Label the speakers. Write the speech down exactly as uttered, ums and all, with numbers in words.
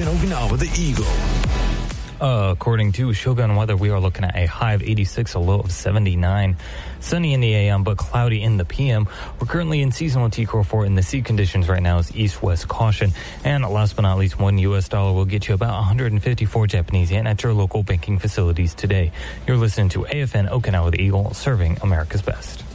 Speaker 1: Okinawa, the Eagle.
Speaker 2: Uh, according to Shogun Weather, we are looking at a high of eighty-six, a low of seventy-nine. Sunny in the A M, but cloudy in the P M. We're currently in seasonal T C R O four, and the sea conditions right now is east-west caution. And last but not least, one U S dollar will get you about one hundred fifty-four Japanese yen at your local banking facilities today. You're listening to A F N Okinawa, the Eagle, serving America's best.